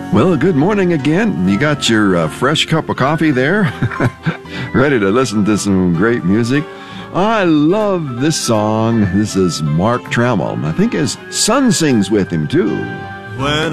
Well, good morning again. You got your fresh cup of coffee there? Ready to listen to some great music? I love this song. This is Mark Trammell. I think his son sings with him, too. When